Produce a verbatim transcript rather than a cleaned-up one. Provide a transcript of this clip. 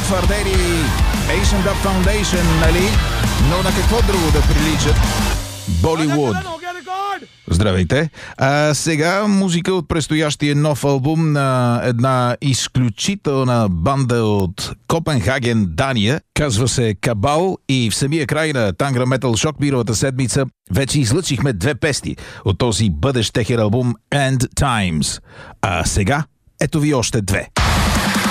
твърдели Asian Dub Foundation, нали? Но на какво друго да приличат? Боливуд. Здравейте! А сега музика от предстоящия нов албум на една изключителна банда от Копенхаген, Дания. Казва се Кабал и в самия край на Тангра Метал Шок миналата седмица вече излъчихме две песни от този бъдещ техен албум End Times. А сега ето ви още две.